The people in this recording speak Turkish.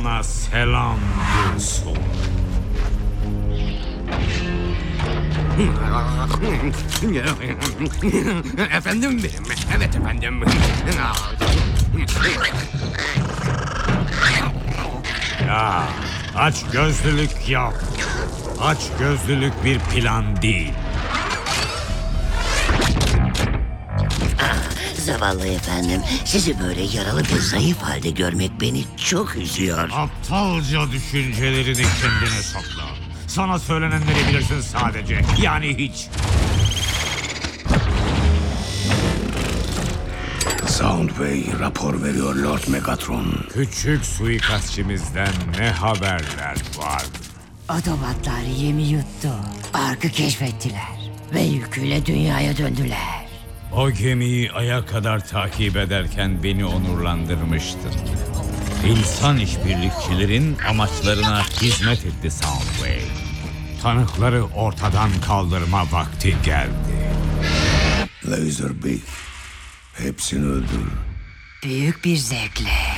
bana selam dursun. Efendim benim. Evet efendim. Ya, aç gözlülük yok. Aç gözlülük bir plan değil. Zavallı efendim, sizi böyle yaralı ve zayıf halde görmek beni çok üzüyor. Aptalca düşüncelerini kendine sakla. Sana söylenenleri bilirsin sadece. Yani hiç. Soundway rapor veriyor Lord Megatron. Küçük suikastçimizden ne haberler var? Otomatlar yemi yuttu. Ark'ı keşfettiler. Ve yüküyle dünyaya döndüler. O gemiyi aya kadar takip ederken beni onurlandırmıştın. İnsan işbirlikçilerin amaçlarına hizmet etti Soundway. Tanıkları ortadan kaldırma vakti geldi. Laserbeak. Hepsini öldür. Büyük bir zevkle.